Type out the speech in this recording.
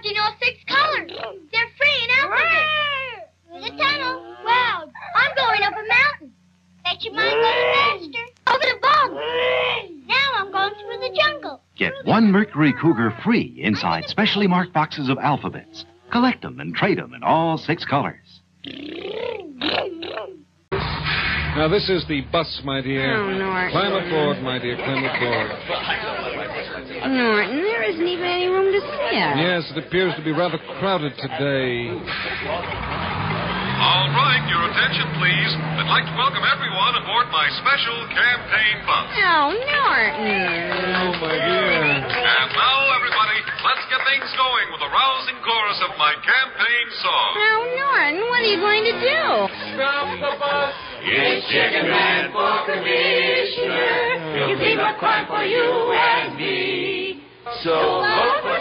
collecting all 6 colors. They're free in alphabet. Through the tunnel. Wow, I'm going up a mountain. Bet your mind goes faster. Over the bog. Now I'm going through the jungle. Get 1 Mercury Cougar free inside specially marked boxes of alphabets. Collect them and trade them in all 6 colors. Now, this is the bus, my dear. Oh, Norton. Climb aboard, my dear. Climb aboard. Norton, there isn't even any room to sit. Yes, it appears to be rather crowded today. All right, your attention, please. I'd like to welcome everyone aboard my special campaign bus. Oh, Norton. Oh, my dear. And now, everybody, let's get things going with a rousing chorus of my campaign song. Oh, Norton, what are you going to do? Stop the bus. It's Chicken Man for Commissioner. He'll keep a crime for you and me. So